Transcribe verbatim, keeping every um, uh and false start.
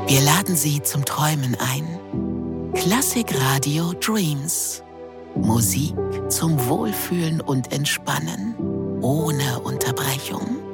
Wir laden Sie zum Träumen ein. Klassikradio Dreams. Musik zum Wohlfühlen und Entspannen, ohne Unterbrechung.